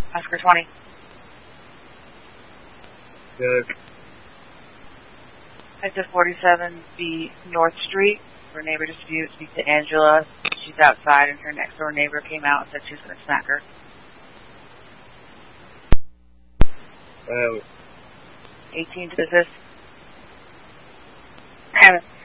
Oscar 20. Good. Exit 47B North Street for neighbor dispute. Speak to Angela. She's outside and her next door neighbor came out and said she was going to smack her. 18 to assist.